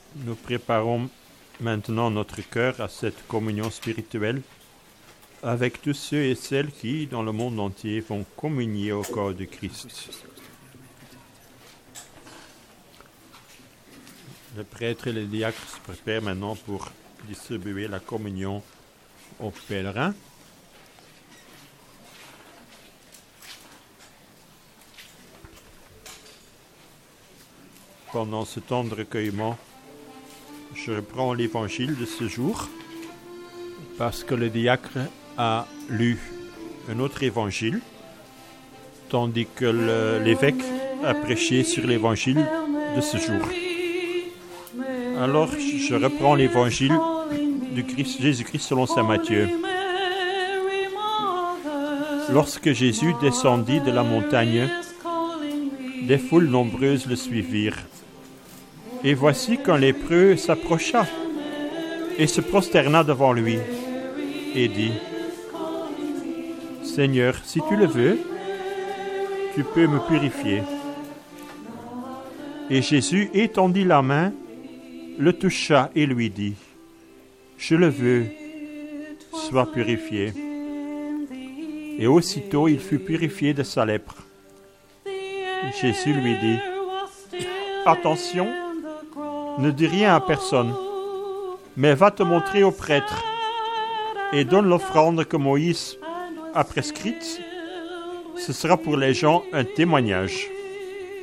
Nous préparons maintenant notre cœur à cette communion spirituelle avec tous ceux et celles qui, dans le monde entier, vont communier au corps de Christ. Le prêtre et les diacres se préparent maintenant pour distribuer la communion aux pèlerins. Pendant ce temps de recueillement, je reprends l'évangile de ce jour parce que le diacre a lu un autre évangile, tandis que l'évêque a prêché sur l'évangile de ce jour. Alors, je reprends l'évangile de Jésus-Christ selon saint Matthieu. Lorsque Jésus descendit de la montagne, des foules nombreuses le suivirent. Et voici qu'un lépreux s'approcha et se prosterna devant lui et dit : « Seigneur, si tu le veux, tu peux me purifier. » Et Jésus étendit la main, le toucha et lui dit : « Je le veux, sois purifié. » Et aussitôt il fut purifié de sa lèpre. Et Jésus lui dit : « Attention, ne dis rien à personne, mais va te montrer au prêtre et donne l'offrande que Moïse a prescrite. Ce sera pour les gens un témoignage. »